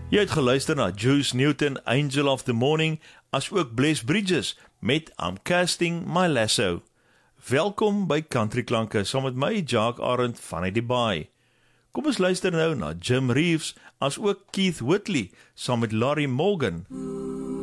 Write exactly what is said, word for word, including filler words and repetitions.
Jy het geluister na Juice Newton, Angel of the Morning, as ook Bless Bridges met I'm Casting My Lasso. Welkom by Country Klanke, saam met my, Jacques Arend van die Baai. Kom ons luister nou na Jim Reeves, as ook Keith Whitley, saam met Larry Morgan.